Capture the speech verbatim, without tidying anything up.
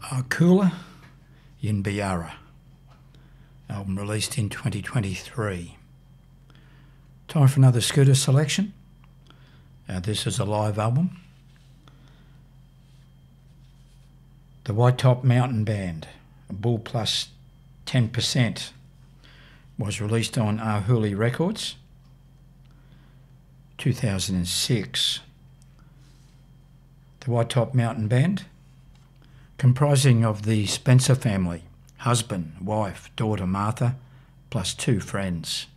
Akula Yinbiara, album released in twenty twenty-three. Time for another Scooter selection. Uh, this is a live album. The White Top Mountain Band, a Bull Plus ten percent, was released on Ahuli Records, two thousand six. The White Top Mountain Band, comprising of the Spencer family, husband, wife, daughter Martha, plus two friends.